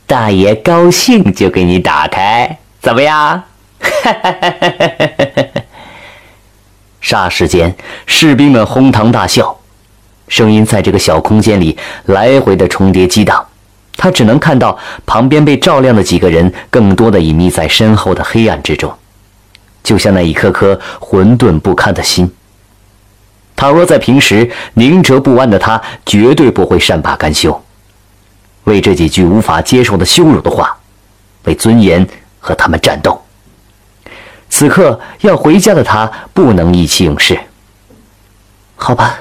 大爷高兴就给你打开，怎么样？霎时间，士兵们哄堂大笑，声音在这个小空间里来回的重叠激荡。他只能看到旁边被照亮的几个人，更多的隐匿在身后的黑暗之中，就像那一颗颗混沌不堪的心。倘若在平时，宁折不弯的他绝对不会善罢甘休，为这几句无法接受的羞辱的话，为尊严和他们战斗。此刻要回家的他不能意气用事。好吧，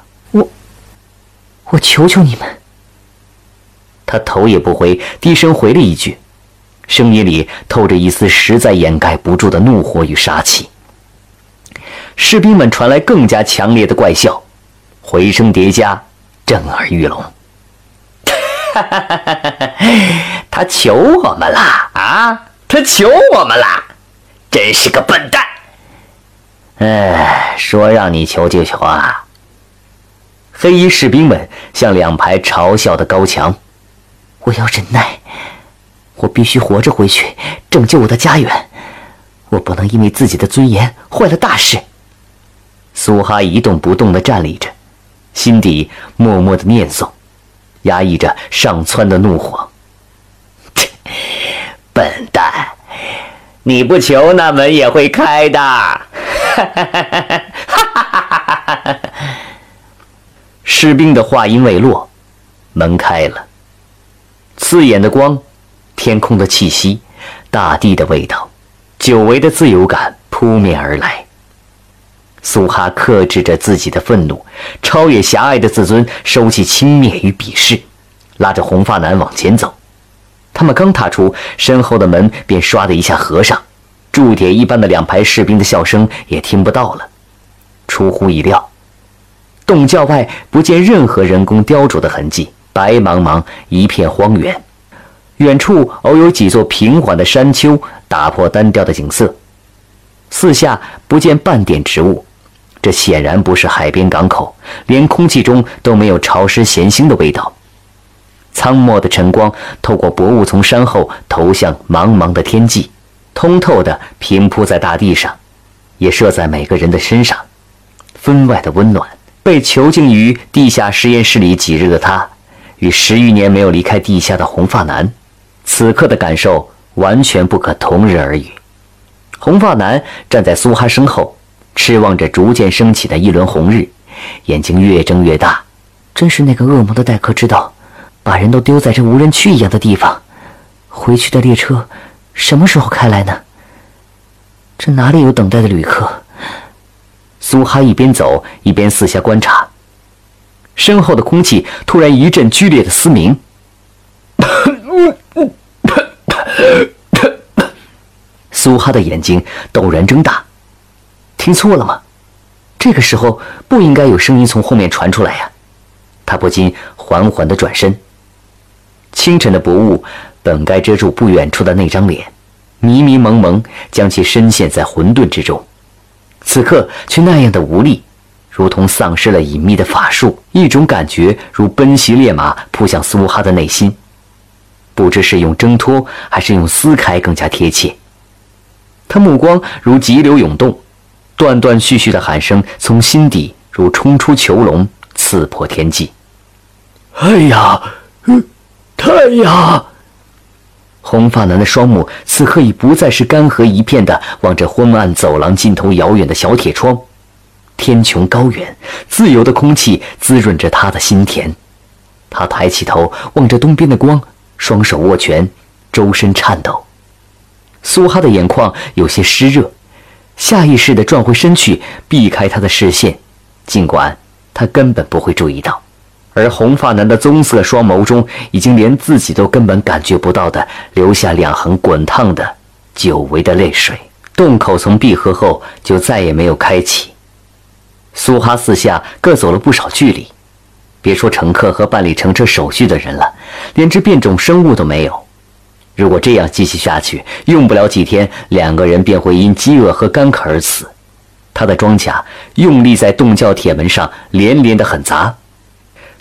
我求求你们。他头也不回，低声回了一句，声音里透着一丝实在掩盖不住的怒火与杀气。士兵们传来更加强烈的怪笑，回声叠加，震耳欲聋。他求我们啦啊！他求我们啦！真是个笨蛋！哎，说让你求就求啊！黑衣士兵们像两排嘲笑的高墙。我要忍耐，我必须活着回去拯救我的家园，我不能因为自己的尊严坏了大事。苏哈一动不动地站立着，心底默默地念诵，压抑着上蹿的怒火。笨蛋，你不求那门也会开的。士兵的话音未落，门开了。刺眼的光，天空的气息，大地的味道，久违的自由感扑面而来。苏哈克制着自己的愤怒，超越狭隘的自尊，收起轻蔑与鄙视，拉着红发男往前走。他们刚踏出，身后的门便唰的一下合上，铸铁一般的两排士兵的笑声也听不到了。出乎意料，洞窖外不见任何人工雕琢的痕迹，白茫茫一片荒原，远处偶有几座平缓的山丘打破单调的景色，四下不见半点植物。这显然不是海边港口，连空气中都没有潮湿咸腥的味道。苍漠的晨光透过薄雾从山后投向茫茫的天际，通透地平铺在大地上，也射在每个人的身上，分外的温暖。被囚禁于地下实验室里几日的他，与10余年没有离开地下的红发男，此刻的感受完全不可同日而语。红发男站在苏哈身后，痴望着逐渐升起的一轮红日，眼睛越睁越大。真是那个恶魔的待客之道，把人都丢在这无人区一样的地方。回去的列车什么时候开来呢？这哪里有等待的旅客？苏哈一边走一边四下观察，身后的空气突然一阵剧烈的嘶鸣。苏哈的眼睛陡然睁大，听错了吗？这个时候不应该有声音从后面传出来呀。他不禁缓缓地转身，清晨的薄雾本该遮住不远处的那张脸，迷迷蒙蒙将其深陷在混沌之中，此刻却那样的无力，如同丧失了隐秘的法术。一种感觉如奔袭烈马扑向苏哈的内心，不知是用挣脱还是用撕开更加贴切。他目光如急流涌动，断断续续的喊声从心底如冲出囚笼，刺破天际。哎呀，太阳！红发男的双目此刻已不再是干涸一片的望着昏暗走廊尽头遥远的小铁窗。天穹高远，自由的空气滋润着他的心田。他抬起头望着东边的光，双手握拳，周身颤抖。苏哈的眼眶有些湿热，下意识地转回身去避开他的视线，尽管他根本不会注意到。而红发男的棕色双眸中已经连自己都根本感觉不到的留下2行滚烫的久违的泪水。洞口从闭合后就再也没有开启。苏哈四下各走了不少距离，别说乘客和办理乘车手续的人了，连只变种生物都没有。如果这样继续下去，用不了几天，2个人便会因饥饿和干渴而死。他的装甲用力在洞窖铁门上连连的狠砸，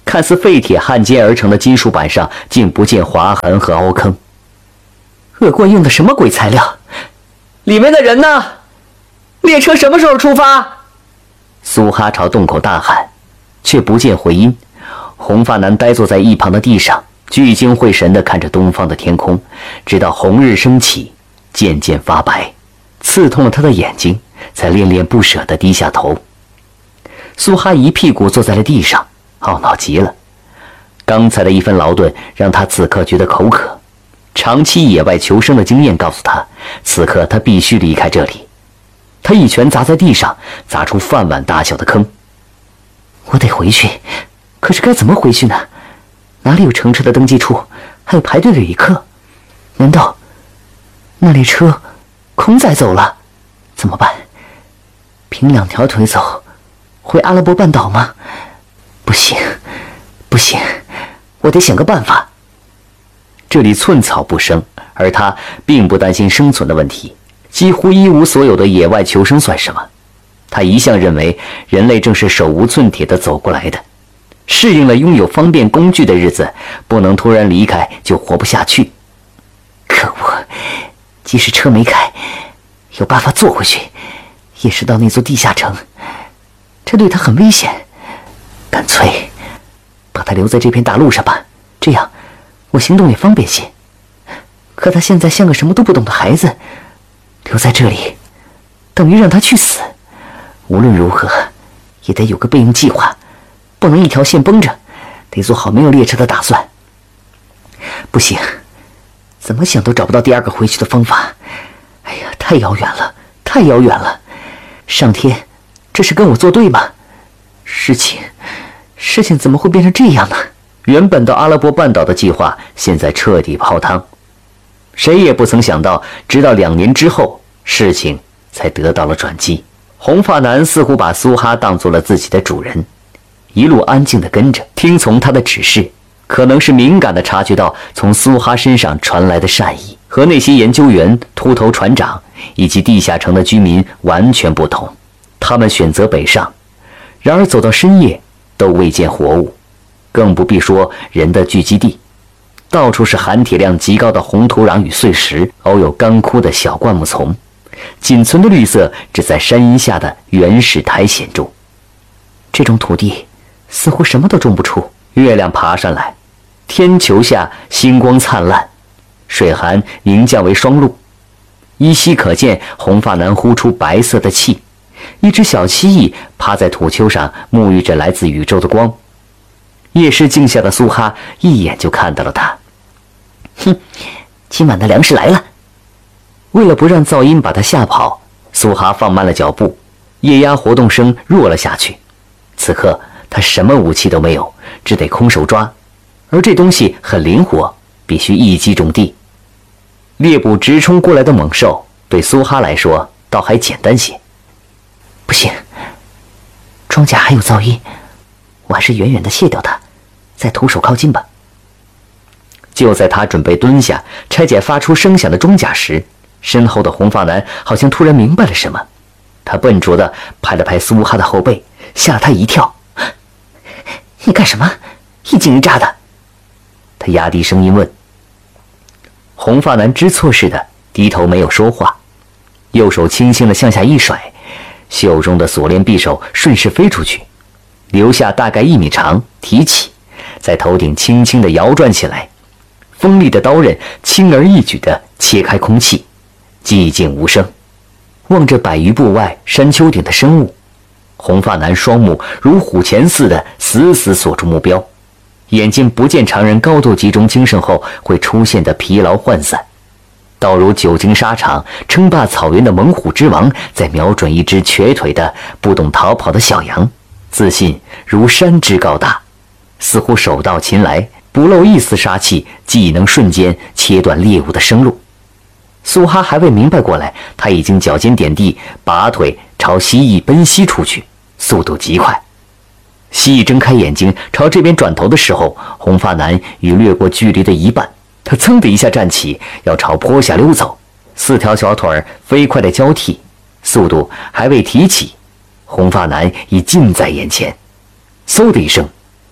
看似废铁焊接而成的金属板上竟不见划痕和凹坑。恶棍用的什么鬼材料？里面的人呢？列车什么时候出发？苏哈朝洞口大喊，却不见回音。红发男呆坐在一旁的地上，聚精会神地看着东方的天空，直到红日升起，渐渐发白，刺痛了他的眼睛，才恋恋不舍地低下头。苏哈一屁股坐在了地上，懊恼极了。刚才的一番劳顿让他此刻觉得口渴，长期野外求生的经验告诉他，此刻他必须离开这里。他一拳砸在地上，砸出饭碗大小的坑。我得回去，可是该怎么回去呢？哪里有乘车的登记处，还有排队的旅客？难道那列车空载走了？怎么办？凭2条腿走回阿拉伯半岛吗？不行，不行，我得想个办法。这里寸草不生，而他并不担心生存的问题。几乎一无所有的野外求生算什么？他一向认为人类正是手无寸铁地走过来的，适应了拥有方便工具的日子，不能突然离开就活不下去。可恶，即使车没开，有办法坐回去，也是到那座地下城，这对他很危险。干脆把他留在这片大陆上吧，这样我行动也方便些。可他现在像个什么都不懂的孩子，留在这里等于让他去死。无论如何也得有个备用计划，不能一条线绷着，得做好没有列车的打算。不行，怎么想都找不到第二个回去的方法。哎呀，太遥远了，太遥远了！上天，这是跟我作对吗？事情怎么会变成这样呢？原本到阿拉伯半岛的计划现在彻底泡汤。谁也不曾想到，直到2年之后，事情才得到了转机。红发男似乎把苏哈当作了自己的主人，一路安静地跟着，听从他的指示。可能是敏感地察觉到从苏哈身上传来的善意，和那些研究员、秃头船长以及地下城的居民完全不同。他们选择北上，然而走到深夜都未见活物，更不必说人的聚集地。到处是含铁量极高的红土壤与碎石，偶有干枯的小灌木丛，仅存的绿色只在山阴下的原始苔藓中。这种土地似乎什么都种不出。月亮爬上来，天球下星光灿烂，水寒凝降为霜露，依稀可见红发男呼出白色的气。一只小蜥蜴趴在土丘上沐浴着来自宇宙的光。夜视镜下的苏哈一眼就看到了他。哼，今晚的粮食来了。为了不让噪音把他吓跑，苏哈放慢了脚步，液压活动声弱了下去。此刻他什么武器都没有，只得空手抓，而这东西很灵活，必须一击中地。猎捕直冲过来的猛兽对苏哈来说倒还简单些。不行，装甲还有噪音，我还是远远地卸掉它，再徒手靠近吧。就在他准备蹲下拆解发出声响的装甲时，身后的红发男好像突然明白了什么，他笨拙地拍了拍苏哈的后背，吓了他一跳。你干什么？一惊一乍的。他压低声音问。红发男知错似的低头没有说话，右手轻轻地向下一甩，袖中的锁链匕首顺势飞出去，留下大概1米长，提起，在头顶轻轻地摇转起来。锋利的刀刃轻而易举地切开空气，寂静无声。望着100余步外山丘顶的生物，红发男双目如虎钳似的死死锁住目标，眼睛不见常人高度集中精神后会出现的疲劳涣散，倒如久经沙场称霸草原的猛虎之王在瞄准一只瘸腿的不懂逃跑的小羊，自信如山之高大，似乎手到擒来，不露一丝杀气，既能瞬间切断猎物的生路。苏哈还未明白过来，他已经脚尖点地，拔腿朝蜥蜴奔袭出去，速度极快。蜥蜴睁开眼睛朝这边转头的时候，红发男已掠过距离的一半，他噌的一下站起，要朝坡下溜走。4条小腿儿飞快地交替，速度还未提起，红发男已近在眼前。嗖的一声，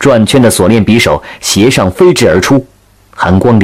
转圈的锁链匕首斜上飞掷而出，寒光